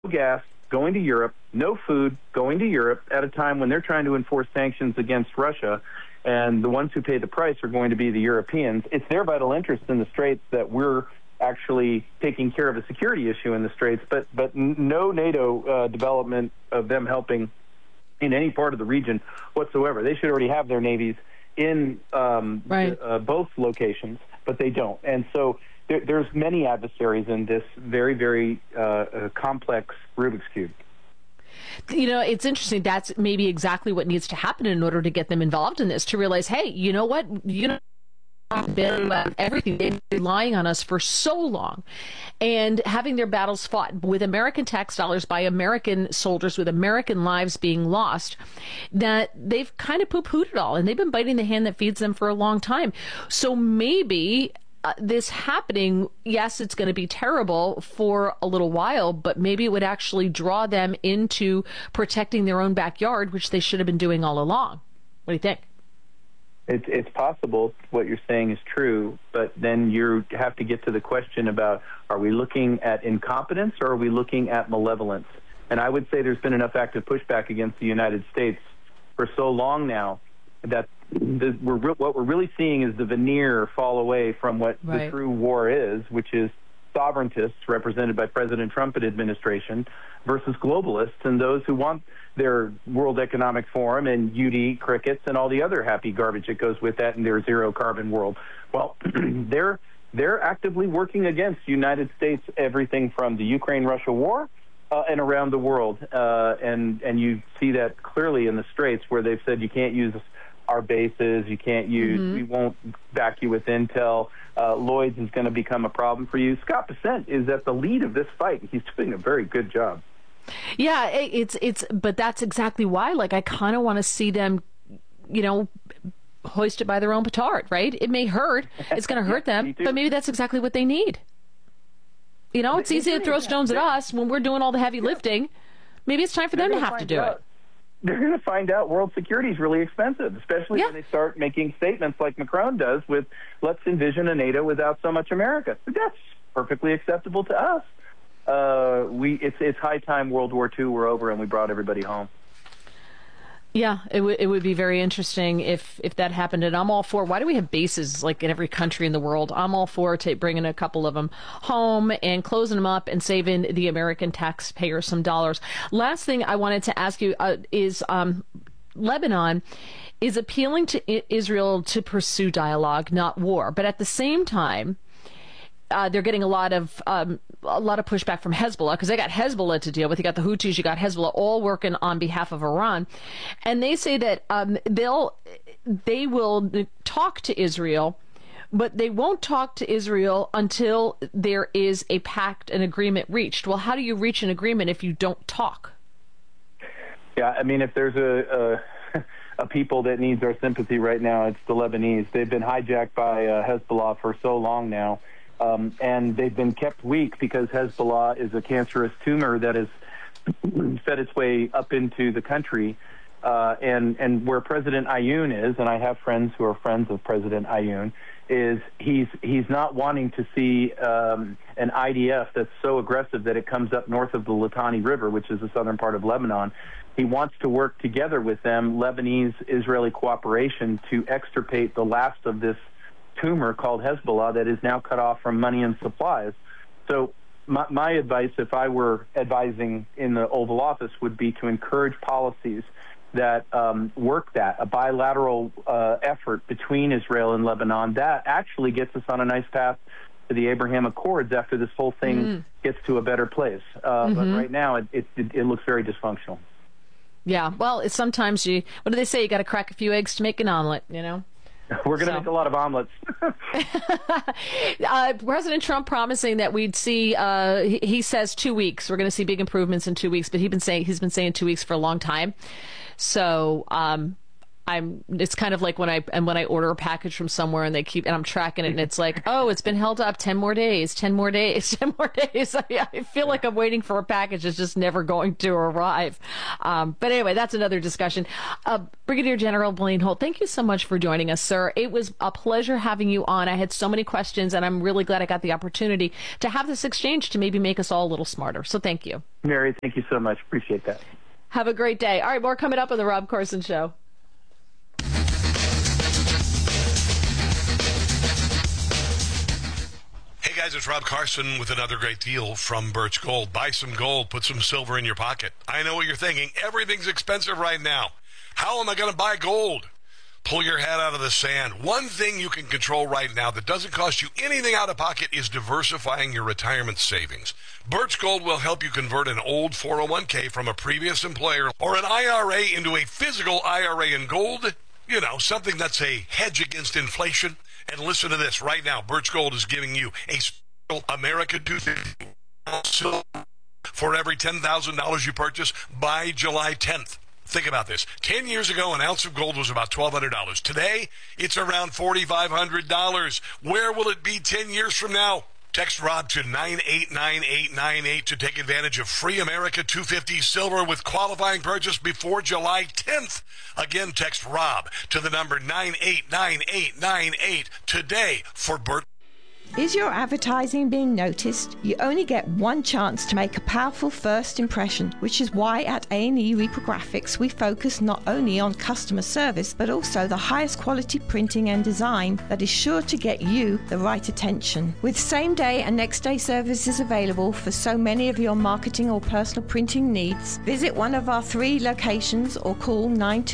gas going to Europe, no food going to Europe at a time when they're trying to enforce sanctions against Russia, and the ones who pay the price are going to be the Europeans. It's their vital interest in the Straits that we're actually taking care of a security issue in the Straits, but no NATO development of them helping in any part of the region whatsoever. They should already have their navies in both locations, but they don't. And so there's many adversaries in this very, very complex Rubik's Cube. You know, it's interesting. That's maybe exactly what needs to happen in order to get them involved in this, to realize, hey, you know what? You know, everything. They've been relying on us for so long, and having their battles fought with American tax dollars by American soldiers, with American lives being lost, that they've kind of poo-pooed it all, and they've been biting the hand that feeds them for a long time. So maybe this happening, yes, it's going to be terrible for a little while, but maybe it would actually draw them into protecting their own backyard, which they should have been doing all along. What do you think? It's possible what you're saying is true, but then you have to get to the question about, are we looking at incompetence or are we looking at malevolence? And I would say there's been enough active pushback against the United States for so long now that what we're really seeing is the veneer fall away from what the true war is, which is sovereigntists represented by President Trump and administration versus globalists and those who want their World Economic Forum and UD crickets and all the other happy garbage that goes with that in their zero carbon world. Well, they're actively working against United States, everything from the Ukraine-Russia war and around the world. And you see that clearly in the Straits, where they've said you can't use our bases, you can't use, we won't back you with intel. Lloyd's is going to become a problem for you. Scott Bessent is at the lead of this fight. He's doing a very good job. Yeah, but that's exactly why. Like, I kind of want to see them, you know, hoisted by their own petard, right? It may hurt. It's going to hurt them, but maybe that's exactly what they need. You know, it's easy to throw stones at us when we're doing all the heavy lifting. Maybe it's time for them to have to do it. They're going to find out world security is really expensive, especially when they start making statements like Macron does with, let's envision a NATO without so much America. That's perfectly acceptable to us. It's high time World War II were over and we brought everybody home. Yeah, it would be very interesting if that happened. And I'm all for, why do we have bases like in every country in the world? I'm all for bringing a couple of them home and closing them up and saving the American taxpayer some dollars. Last thing I wanted to ask you is Lebanon is appealing to Israel to pursue dialogue, not war. But at the same time, they're getting a lot of pushback from Hezbollah, because they got Hezbollah to deal with. You got the Houthis, you got Hezbollah, all working on behalf of Iran, and they say that they will talk to Israel, but they won't talk to Israel until there is a pact, an agreement reached. Well, how do you reach an agreement if you don't talk? Yeah, I mean, if there's a people that needs our sympathy right now, it's the Lebanese. They've been hijacked by Hezbollah for so long now. And they've been kept weak because Hezbollah is a cancerous tumor that has fed its way up into the country. And where President Ayoun is, and I have friends who are friends of President Ayoun, is he's not wanting to see an IDF that's so aggressive that it comes up north of the Litani River, which is the southern part of Lebanon. He wants to work together with them, Lebanese-Israeli cooperation, to extirpate the last of this tumor called Hezbollah that is now cut off from money and supplies. So my advice, if I were advising in the Oval Office, would be to encourage policies that work that, a bilateral effort between Israel and Lebanon. That actually gets us on a nice path to the Abraham Accords after this whole thing gets to a better place. But right now, it looks very dysfunctional. Yeah, well, it's sometimes what do they say? You got to crack a few eggs to make an omelet, you know? We're going to make a lot of omelets. President Trump promising that we'd see, he says 2 weeks. We're going to see big improvements in 2 weeks, but he's been saying 2 weeks for a long time. So I it's kind of like when I order a package from somewhere and I'm tracking it and it's like, oh, it's been held up 10 more days, 10 more days, 10 more days. I feel like I'm waiting for a package that's just never going to arrive. But anyway, that's another discussion. Brigadier General Blaine Holt, thank you so much for joining us, sir. It was a pleasure having you on. I had so many questions, and I'm really glad I got the opportunity to have this exchange to maybe make us all a little smarter. So thank you. Mary, thank you so much. Appreciate that. Have a great day. All right, more coming up on the Rob Carson Show. Hey guys, it's Rob Carson with another great deal from Birch Gold. Buy some gold, put some silver in your pocket. I know what you're thinking. Everything's expensive right now. How am I going to buy gold? Pull your head out of the sand. One thing you can control right now that doesn't cost you anything out of pocket is diversifying your retirement savings. Birch Gold will help you convert an old 401k from a previous employer or an IRA into a physical IRA in gold. You know, something that's a hedge against inflation. And listen to this. Right now, Birch Gold is giving you a special America 250 for every $10,000 you purchase by July 10th. Think about this. 10 years ago, an ounce of gold was about $1,200. Today, it's around $4,500. Where will it be 10 years from now? Text Rob to 989898 to take advantage of free America 250 silver with qualifying purchase before July 10th. Again, text Rob to the number 989898 today for Bert. Is your advertising being noticed? You only get one chance to make a powerful first impression, which is why at A&E Reprographics we focus not only on customer service, but also the highest quality printing and design that is sure to get you the right attention. With same-day and next-day services available for so many of your marketing or personal printing needs, visit one of our 3 locations or call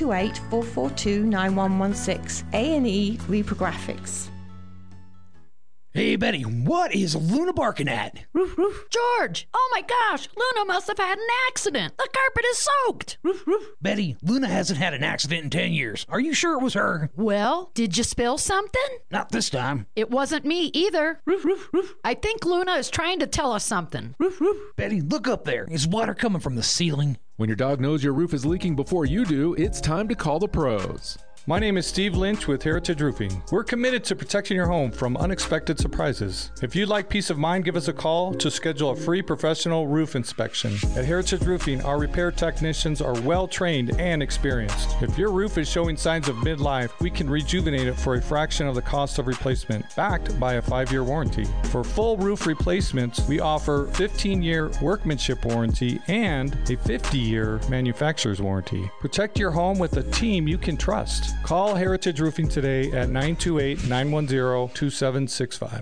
928-442-9116. A&E Reprographics. Hey, Betty, what is Luna barking at? Roof, roof. George! Oh my gosh! Luna must have had an accident! The carpet is soaked! Roof, roof. Betty, Luna hasn't had an accident in 10 years. Are you sure it was her? Well, did you spill something? Not this time. It wasn't me either. Roof, roof, roof. I think Luna is trying to tell us something. Roof, roof. Betty, look up there. Is water coming from the ceiling? When your dog knows your roof is leaking before you do, it's time to call the pros. My name is Steve Lynch with Heritage Roofing. We're committed to protecting your home from unexpected surprises. If you'd like peace of mind, give us a call to schedule a free professional roof inspection. At Heritage Roofing, our repair technicians are well trained and experienced. If your roof is showing signs of midlife, we can rejuvenate it for a fraction of the cost of replacement, backed by a 5-year warranty. For full roof replacements, we offer 15-year workmanship warranty and a 50-year manufacturer's warranty. Protect your home with a team you can trust. Call Heritage Roofing today at 928-910-2765.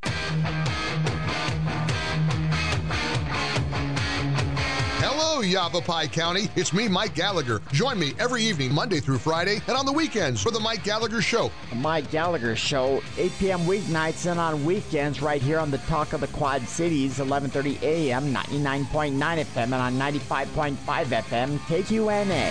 Hello, Yavapai County. It's me, Mike Gallagher. Join me every evening, Monday through Friday, and on the weekends for The Mike Gallagher Show. The Mike Gallagher Show, 8 p.m. weeknights and on weekends right here on the Talk of the Quad Cities, 11:30 a.m., 99.9 FM, and on 95.5 FM, KQNA.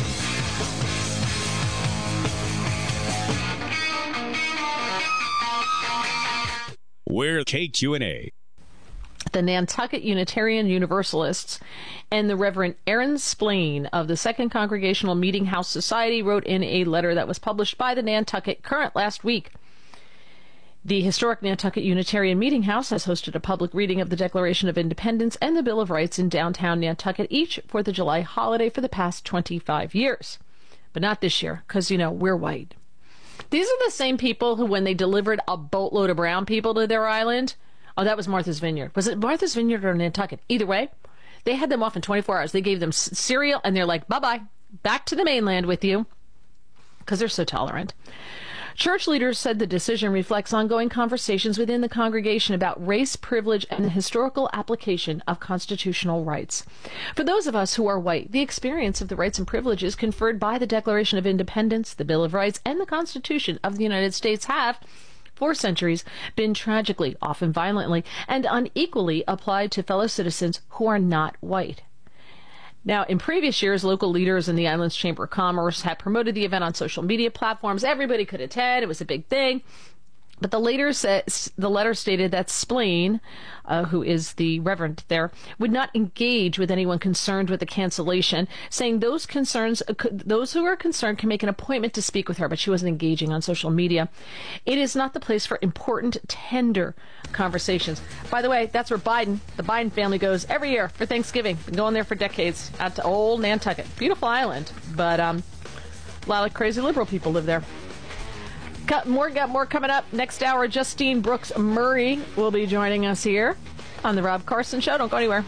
We're KQNA. The Nantucket Unitarian Universalists and the Reverend Aaron Spleen of the Second Congregational Meeting House Society wrote in a letter that was published by the Nantucket Current last week. The historic Nantucket Unitarian Meeting House has hosted a public reading of the Declaration of Independence and the Bill of Rights in downtown Nantucket, each 4th of July holiday for the past 25 years. But not this year, because, we're white. These are the same people who, when they delivered a boatload of brown people to their island, oh, that was Martha's Vineyard. Was it Martha's Vineyard or Nantucket? Either way, they had them off in 24 hours. They gave them cereal, and they're like, bye-bye, back to the mainland with you, because they're so tolerant. Church leaders said the decision reflects ongoing conversations within the congregation about race, privilege, and the historical application of constitutional rights. For those of us who are white, the experience of the rights and privileges conferred by the Declaration of Independence, the Bill of Rights, and the Constitution of the United States have, for centuries, been tragically, often violently, and unequally applied to fellow citizens who are not white. Now, in previous years, local leaders in the island's Chamber of Commerce had promoted the event on social media platforms. Everybody could attend. It was a big thing. But the letter stated that Spleen, who is the reverend there, would not engage with anyone concerned with the cancellation, saying those who are concerned can make an appointment to speak with her, but she wasn't engaging on social media. It is not the place for important, tender conversations. By the way, that's where the Biden family goes every year for Thanksgiving. Been going there for decades, out to old Nantucket. Beautiful island, but a lot of crazy liberal people live there. Got more coming up. Next hour, Justine Brooks Murray will be joining us here on the Rob Carson Show. Don't go anywhere.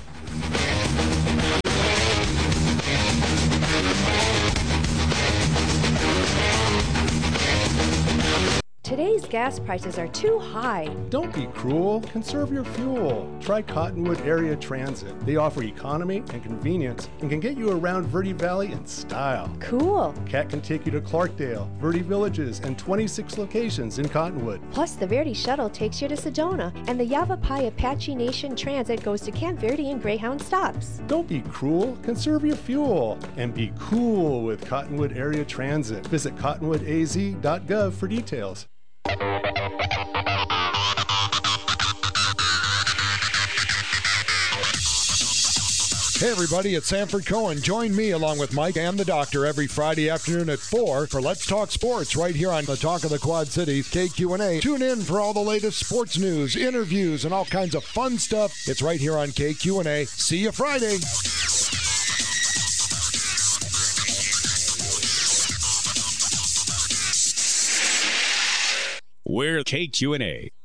Today's gas prices are too high. Don't be cruel. Conserve your fuel. Try Cottonwood Area Transit. They offer economy and convenience and can get you around Verde Valley in style. Cool. CAT can take you to Clarkdale, Verde Villages, and 26 locations in Cottonwood. Plus, the Verde Shuttle takes you to Sedona, and the Yavapai Apache Nation Transit goes to Camp Verde and Greyhound stops. Don't be cruel. Conserve your fuel. And be cool with Cottonwood Area Transit. Visit cottonwoodaz.gov for details. Hey everybody, it's Sanford Cohen. Join me along with Mike and the Doctor every Friday afternoon at 4 for Let's Talk Sports right here on the Talk of the Quad Cities, KQNA. Tune in for all the latest sports news, interviews, and all kinds of fun stuff. It's right here on KQNA. See you Friday. We're KQNA.